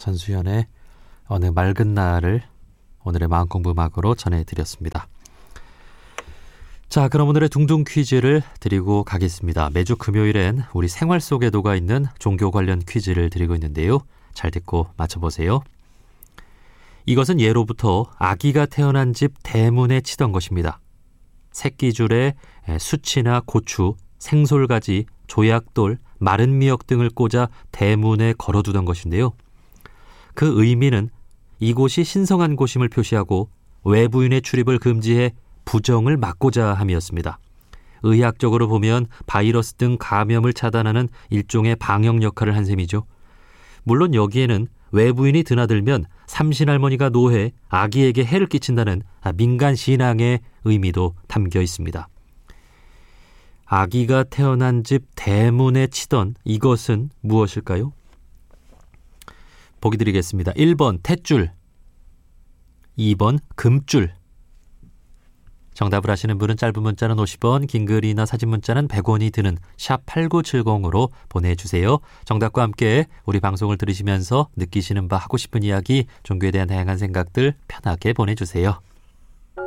전수연의 어느 맑은 날을 오늘의 마음공부 음악으로 전해드렸습니다. 자, 그럼 오늘의 둥둥 퀴즈를 드리고 가겠습니다. 매주 금요일엔 우리 생활 속에 녹아있는 종교 관련 퀴즈를 드리고 있는데요. 잘 듣고 맞춰보세요. 이것은 예로부터 아기가 태어난 집 대문에 치던 것입니다. 새끼줄에 수치나 고추, 생솔가지, 조약돌, 마른 미역 등을 꽂아 대문에 걸어두던 것인데요. 그 의미는 이곳이 신성한 곳임을 표시하고 외부인의 출입을 금지해 부정을 막고자 함이었습니다. 의학적으로 보면 바이러스 등 감염을 차단하는 일종의 방역 역할을 한 셈이죠. 물론 여기에는 외부인이 드나들면 삼신할머니가 노해 아기에게 해를 끼친다는 민간 신앙의 의미도 담겨 있습니다. 아기가 태어난 집 대문에 치던 이것은 무엇일까요? 보기 드리겠습니다. 1번 탯줄, 2번 금줄. 정답을 아시는 분은 짧은 문자는 50원, 긴 글이나 사진 문자는 100원이 드는 샵 8970으로 보내주세요. 정답과 함께 우리 방송을 들으시면서 느끼시는 바, 하고 싶은 이야기, 종교에 대한 다양한 생각들 편하게 보내주세요.